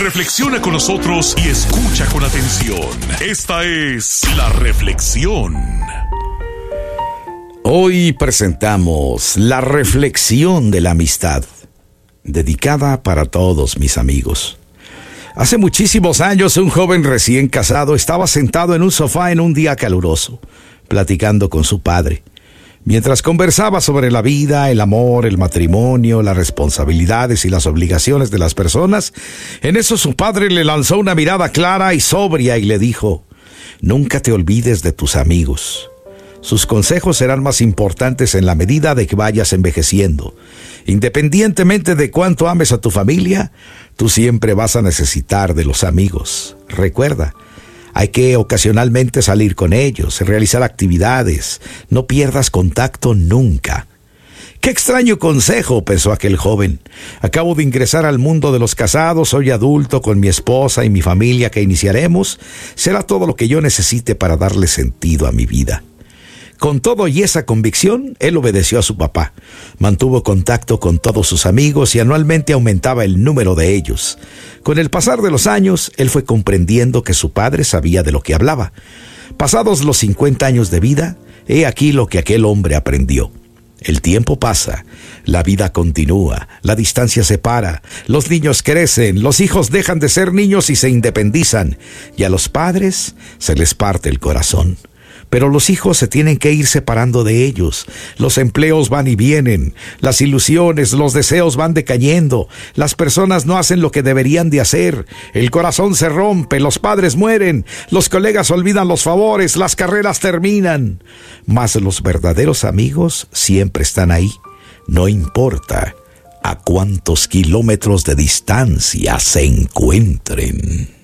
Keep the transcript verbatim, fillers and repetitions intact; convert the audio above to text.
Reflexiona con nosotros y escucha con atención. Esta es La Reflexión. Hoy presentamos La Reflexión de la Amistad, dedicada para todos mis amigos. Hace muchísimos años, un joven recién casado estaba sentado en un sofá en un día caluroso, platicando con su padre. Mientras conversaba sobre la vida, el amor, el matrimonio, las responsabilidades y las obligaciones de las personas, en eso su padre le lanzó una mirada clara y sobria y le dijo: «Nunca te olvides de tus amigos. Sus consejos serán más importantes en la medida de que vayas envejeciendo. Independientemente de cuánto ames a tu familia, tú siempre vas a necesitar de los amigos. Recuerda, hay que ocasionalmente salir con ellos, realizar actividades. No pierdas contacto nunca». «Qué extraño consejo», pensó aquel joven. «Acabo de ingresar al mundo de los casados, soy adulto con mi esposa y mi familia que iniciaremos. Será todo lo que yo necesite para darle sentido a mi vida». Con todo y esa convicción, él obedeció a su papá. Mantuvo contacto con todos sus amigos y anualmente aumentaba el número de ellos. Con el pasar de los años, él fue comprendiendo que su padre sabía de lo que hablaba. Pasados los cincuenta años de vida, he aquí lo que aquel hombre aprendió. El tiempo pasa, la vida continúa, la distancia separa, los niños crecen, los hijos dejan de ser niños y se independizan, y a los padres se les parte el corazón. Pero los hijos se tienen que ir separando de ellos. Los empleos van y vienen. Las ilusiones, los deseos van decayendo. Las personas no hacen lo que deberían de hacer. El corazón se rompe, los padres mueren. Los colegas olvidan los favores, las carreras terminan. Mas los verdaderos amigos siempre están ahí. No importa a cuántos kilómetros de distancia se encuentren.